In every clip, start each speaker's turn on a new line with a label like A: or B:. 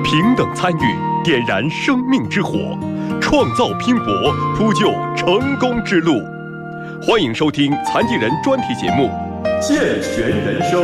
A: 平等参与，点燃生命之火，创造拼搏，铺就成功之路。欢迎收听残疾人专题节目《健全人生》。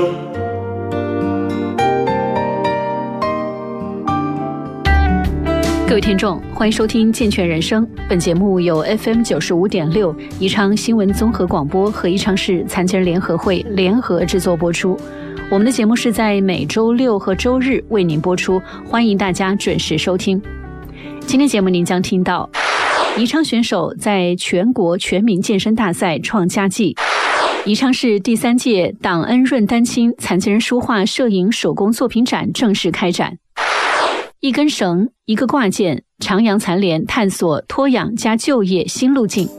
B: 各位听众，欢迎收听《健全人生》。本节目由 FM 95.6宜昌新闻综合广播和宜昌市残疾人联合会联合制作播出。我们的节目是在每周六和周日为您播出，欢迎大家准时收听。今天节目您将听到宜昌选手在全国全民健身大赛创佳绩，宜昌市第3届党恩润丹青残疾人书画摄影手工作品展正式开展。一根绳，一个挂件，长阳残联探索托养加就业新路径。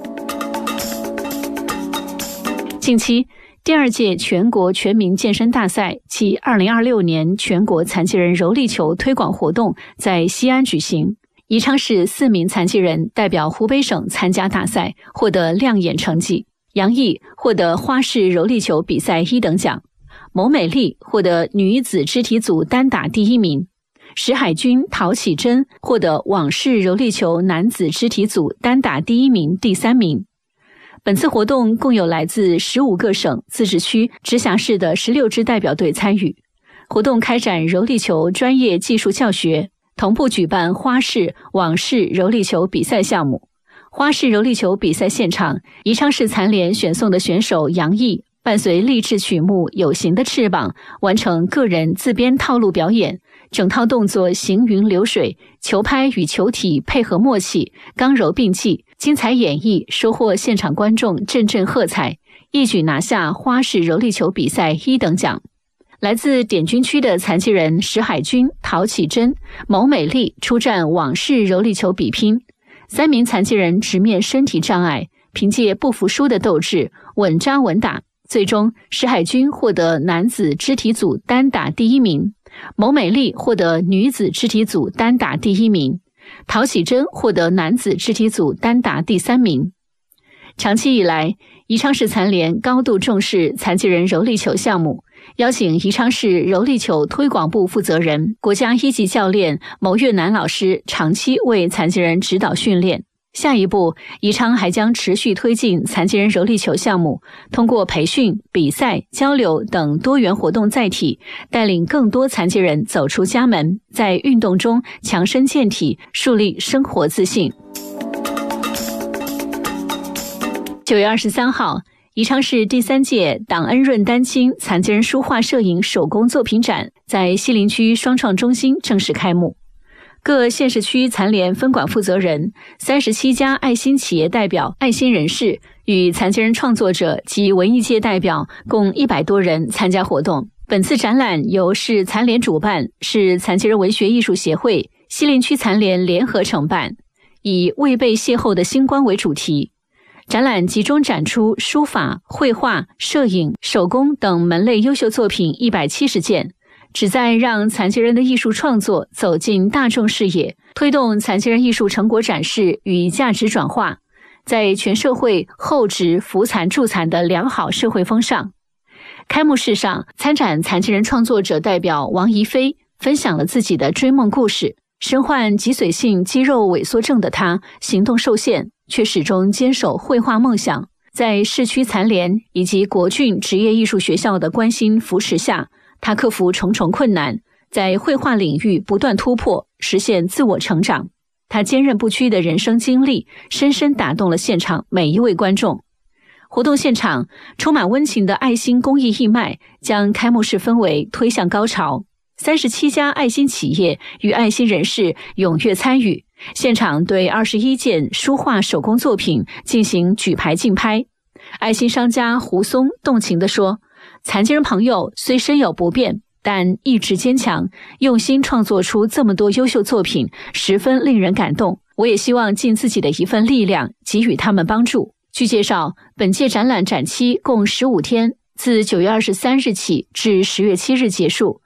B: 近期第2届全国全民健身大赛暨2026年全国残疾人柔力球推广活动在西安举行。宜昌市4名残疾人代表湖北省参加大赛，获得亮眼成绩。杨毅获得花式柔力球比赛1等奖，牟美丽获得女子肢体组单打第1名，石海军、陶启珍获得网式柔力球男子肢体组单打第1名、第3名。本次活动共有来自15个省、自治区、直辖市的16支代表队参与。活动开展柔力球专业技术教学，同步举办花式、网式柔力球比赛项目。花式柔力球比赛现场，宜昌市残联选送的选手杨毅伴随励志曲目《有形的翅膀》完成个人自编套路表演，整套动作行云流水，球拍与球体配合默契，刚柔并济，精彩演绎收获现场观众阵阵喝彩，一举拿下花式柔力球比赛1等奖。来自滇军区的残疾人石海军、陶启珍、牟美丽出战网式柔力球比拼。3名残疾人直面身体障碍，凭借不服输的斗志，稳扎稳打，最终石海军获得男子肢体组单打第1名，牟美丽获得女子肢体组单打第1名，陶启珍获得男子肢体组单打第3名。长期以来，宜昌市残联高度重视残疾人柔力球项目，邀请宜昌市柔力球推广部负责人、国家1级教练牟越南老师长期为残疾人指导训练。下一步，宜昌还将持续推进残疾人柔力球项目，通过培训、比赛、交流等多元活动载体，带领更多残疾人走出家门，在运动中强身健体，树立生活自信。9月23号，宜昌市第3届党恩润丹青残疾人书画摄影手工作品展在西陵区双创中心正式开幕。各县市区残联分管负责人、37家爱心企业代表、爱心人士与残疾人创作者及文艺界代表共100多人参加活动。本次展览由市残联主办，市残疾人文学艺术协会、西陵区残联联合承办，以未被邂逅的星光为主题。展览集中展出书法、绘画、摄影、手工等门类优秀作品170件，旨在让残疾人的艺术创作走进大众视野，推动残疾人艺术成果展示与价值转化，在全社会厚植扶残助残的良好社会风尚。开幕式上，参展残疾人创作者代表王怡飞分享了自己的追梦故事。身患脊髓性肌肉萎缩症的他，行动受限，却始终坚守绘画梦想。在市区残联以及国郡职业艺术学校的关心扶持下，他克服重重困难，在绘画领域不断突破，实现自我成长。他坚韧不屈的人生经历，深深打动了现场每一位观众。活动现场充满温情的爱心公益义卖，将开幕式氛围推向高潮。37家爱心企业与爱心人士踊跃参与，现场对21件书画手工作品进行举牌竞拍。爱心商家胡松动情地说，残疾人朋友虽身有不便，但意志坚强，用心创作出这么多优秀作品，十分令人感动。我也希望尽自己的一份力量，给予他们帮助。据介绍，本届展览展期共15天，自9月23日起至10月7日结束。